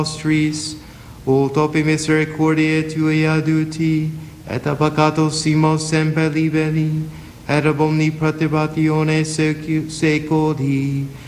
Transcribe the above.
nostris, ut opi misericordiae Tuae aduti, et a peccato simos semper liberi, et ab omni perturbatione secoli.